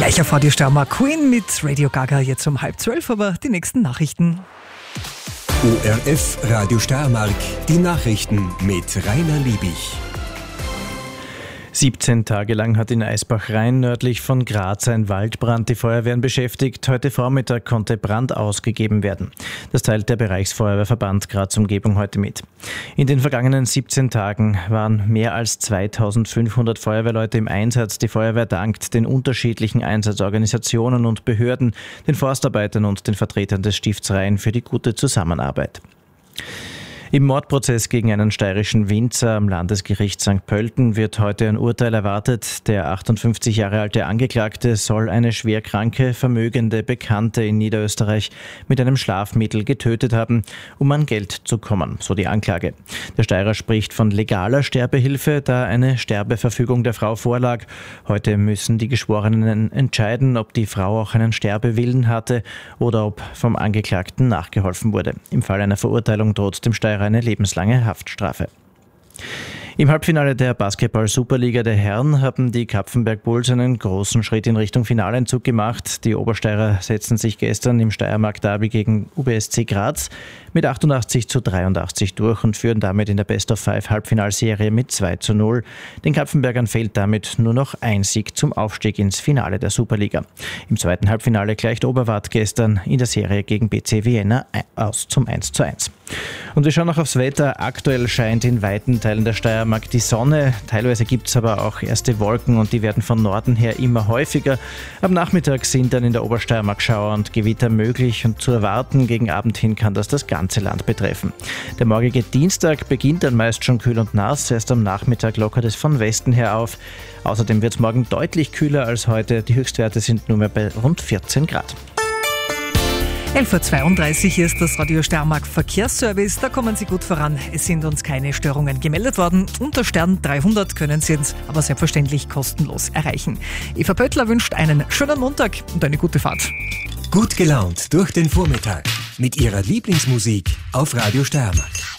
Gleich auf Radio Steiermark Queen mit Radio Gaga jetzt um 11:30, aber die nächsten Nachrichten. ORF Radio Steiermark, die Nachrichten mit Rainer Liebich. 17 Tage lang hat in Eisbach-Rhein nördlich von Graz ein Waldbrand die Feuerwehren beschäftigt. Heute Vormittag konnte Brand ausgegeben werden. Das teilt der Bereichsfeuerwehrverband Graz Umgebung heute mit. In den vergangenen 17 Tagen waren mehr als 2500 Feuerwehrleute im Einsatz. Die Feuerwehr dankt den unterschiedlichen Einsatzorganisationen und Behörden, den Forstarbeitern und den Vertretern des Stifts Rhein für die gute Zusammenarbeit. Im Mordprozess gegen einen steirischen Winzer am Landesgericht St. Pölten wird heute ein Urteil erwartet. Der 58 Jahre alte Angeklagte soll eine schwerkranke, vermögende Bekannte in Niederösterreich mit einem Schlafmittel getötet haben, um an Geld zu kommen, so die Anklage. Der Steirer spricht von legaler Sterbehilfe, da eine Sterbeverfügung der Frau vorlag. Heute müssen die Geschworenen entscheiden, ob die Frau auch einen Sterbewillen hatte oder ob vom Angeklagten nachgeholfen wurde. Im Fall einer Verurteilung droht dem Steirer eine lebenslange Haftstrafe. Im Halbfinale der Basketball-Superliga der Herren haben die Kapfenberg Bulls einen großen Schritt in Richtung Finaleinzug gemacht. Die Obersteirer setzten sich gestern im Steiermark-Derby gegen UBSC Graz mit 88:83 durch und führen damit in der Best-of-5-Halbfinalserie mit 2:0. Den Kapfenbergern fehlt damit nur noch ein Sieg zum Aufstieg ins Finale der Superliga. Im zweiten Halbfinale gleicht Oberwart gestern in der Serie gegen BC Vienna aus zum 1:1. Und wir schauen noch aufs Wetter. Aktuell scheint in weiten Teilen der Steiermark die Sonne. Teilweise gibt es aber auch erste Wolken und die werden von Norden her immer häufiger. Am Nachmittag sind dann in der Obersteiermark Schauer und Gewitter möglich und zu erwarten. Gegen Abend hin kann das ganze Land betreffen. Der morgige Dienstag beginnt dann meist schon kühl und nass. Erst am Nachmittag lockert es von Westen her auf. Außerdem wird es morgen deutlich kühler als heute. Die Höchstwerte sind nur mehr bei rund 14 Grad. 11:32 Uhr, hier ist das Radio Steiermark Verkehrsservice. Da kommen Sie gut voran. Es sind uns keine Störungen gemeldet worden. Unter Stern 300 können Sie uns aber selbstverständlich kostenlos erreichen. Eva Pöttler wünscht einen schönen Montag und eine gute Fahrt. Gut gelaunt durch den Vormittag mit ihrer Lieblingsmusik auf Radio Steiermark.